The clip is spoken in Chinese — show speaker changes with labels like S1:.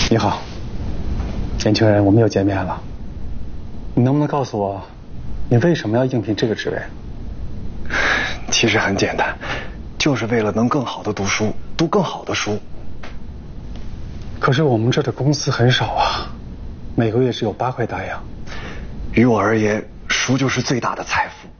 S1: 你好，年轻人，我们又见面了。你能不能告诉我，你为什么要应聘这个职位？
S2: 其实很简单，就是为了能更好的读书，读更好的书。
S1: 可是我们这的工资很少啊，每个月只有8块大洋。
S2: 于我而言，书就是最大的财富。